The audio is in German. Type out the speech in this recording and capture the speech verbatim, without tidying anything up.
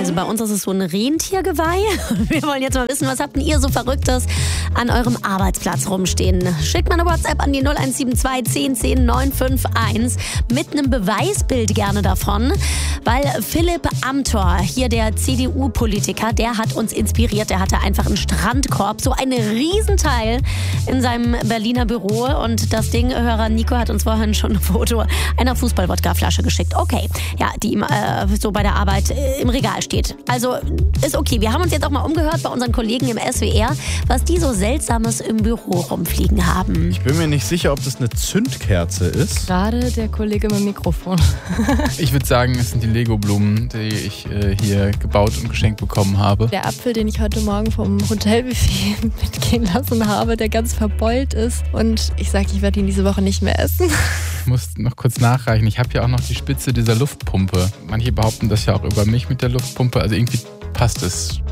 Also bei uns ist es so ein Rentiergeweih. Wir wollen jetzt mal wissen, was habt denn ihr so Verrücktes an eurem Arbeitsplatz rumstehen? Schickt mal eine WhatsApp an die null eins sieben zwei zehn zehn neun fünf eins mit einem Beweisbild gerne davon, weil Philipp Amthor, hier der C D U-Politiker, der hat uns inspiriert. Der hatte einfach einen Strandkorb, so ein Riesenteil in seinem Berliner Büro und das Ding, Hörer Nico hat uns vorhin schon ein Foto einer Fußball-Wodka-Flasche geschickt. Okay, ja, die ihm äh, so bei der Arbeit äh, im Regal steht. Also ist okay. Wir haben uns jetzt auch mal umgehört bei unseren Kollegen im S W R, was die so Seltsames im Büro rumfliegen haben. Ich bin mir nicht sicher, ob das eine Zündkerze ist. Gerade der Kollege mit dem Mikrofon. Ich würde sagen, es sind die Lego-Blumen, die ich äh, hier gebaut und geschenkt bekommen habe. Der Apfel, den ich heute Morgen vom Hotelbuffet mitgehen lassen habe, der ganz verbeult ist. Und ich sage, ich werde ihn diese Woche nicht mehr essen. Ich muss noch kurz nachreichen. Ich habe ja auch noch die Spitze dieser Luftpumpe. Manche behaupten das ja auch über mich mit der Luftpumpe. Also irgendwie passt es